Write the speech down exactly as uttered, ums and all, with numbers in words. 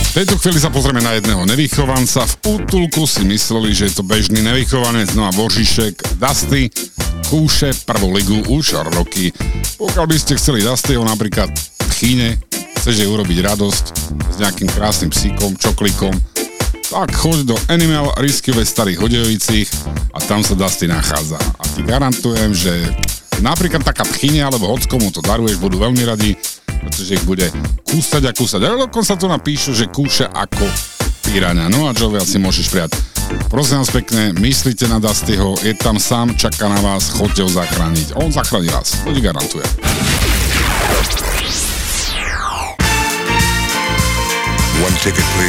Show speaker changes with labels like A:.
A: V tejto chvíli sa pozrieme na jedného nevychovanca. V útulku si mysleli, že je to bežný nevychovanec, no a Božišek Dusty kúše prvú ligu už roky. Pokiaľ by ste chceli Dustyho napríklad v Chíne, chceš jej urobiť radosť s nejakým krásnym psíkom, čoklikom, tak choď do Animal Rescue ve Starých Hodejovicích a tam sa Dusty nachádza. A ti garantujem, že napríklad taká tchyne alebo hoď komu to daruješ, budú veľmi radi, pretože ich bude kúsať a kúsať. A dokonca tu napíšu, že kúša ako piráňa. No a čo viac si môžeš prijať. Prosím vás pekne, myslíte na Dustyho, je tam sám, čaká na vás, choďte ho zachrániť. On zachráni vás, to ti garantuje.
B: One ticket, please.